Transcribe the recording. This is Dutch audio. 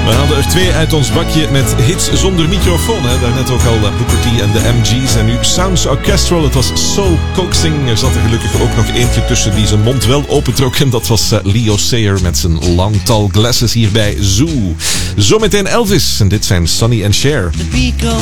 We hadden er 2 uit ons bakje met hits zonder microfoon. Hè? Daarnet ook al Booker T en de MG's. En nu Sounds Orchestral. Het was so coaxing. Er zat er gelukkig ook nog eentje tussen die zijn mond wel opentrok. En dat was Leo Sayer met zijn long tall glasses hier bij Zoo. Zometeen Elvis. En dit zijn Sonny and Cher. The beat goes